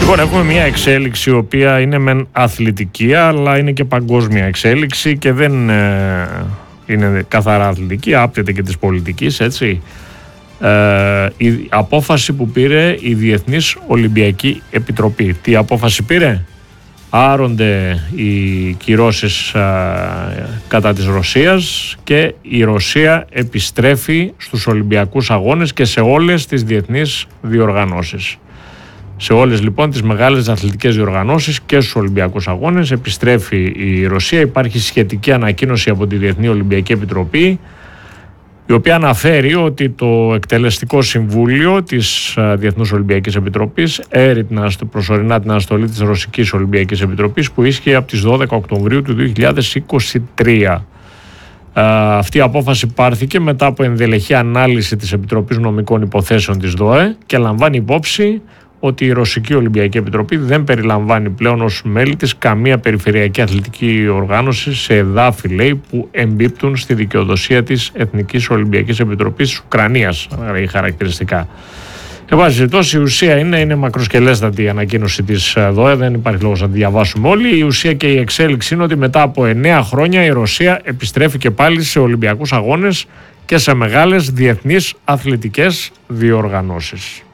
Λοιπόν, έχουμε μια εξέλιξη η οποία είναι μεν αθλητική, αλλά είναι και παγκόσμια εξέλιξη και δεν είναι καθαρά αθλητική, άπτεται και της πολιτικής, έτσι. Η απόφαση που πήρε η Διεθνής Ολυμπιακή Επιτροπή. Τι απόφαση πήρε? Άρονται οι κυρώσεις κατά της Ρωσίας και η Ρωσία επιστρέφει στους Ολυμπιακούς Αγώνες και σε όλες τις διεθνείς διοργανώσεις. Σε όλες λοιπόν τις μεγάλες αθλητικές διοργανώσεις και στους Ολυμπιακούς Αγώνες επιστρέφει η Ρωσία. Υπάρχει σχετική ανακοίνωση από τη Διεθνή Ολυμπιακή Επιτροπή, η οποία αναφέρει ότι το Εκτελεστικό Συμβούλιο της Διεθνούς Ολυμπιακής Επιτροπής έρει προσωρινά την αναστολή της Ρωσικής Ολυμπιακής Επιτροπής που ίσχυε από τις 12 Οκτωβρίου του 2023. Αυτή η απόφαση πάρθηκε μετά από ενδελεχή ανάλυση της Επιτροπής Νομικών Υποθέσεων της ΔΟΕ και λαμβάνει υπόψη ότι η Ρωσική Ολυμπιακή Επιτροπή δεν περιλαμβάνει πλέον ως μέλη της καμία περιφερειακή αθλητική οργάνωση σε εδάφη, λέει, που εμπίπτουν στη δικαιοδοσία της Εθνικής Ολυμπιακής Επιτροπής της Ουκρανίας, χαρακτηριστικά. Εν πάση περιπτώσει, η ουσία είναι μακροσκελέστατη η ανακοίνωση της ΔΟΕ, δεν υπάρχει λόγος να τη διαβάσουμε όλοι. Η ουσία και η εξέλιξη είναι ότι μετά από 9 χρόνια η Ρωσία επιστρέφει και πάλι σε Ολυμπιακούς Αγώνες και σε μεγάλες διεθνείς αθλητικές διοργανώσεις.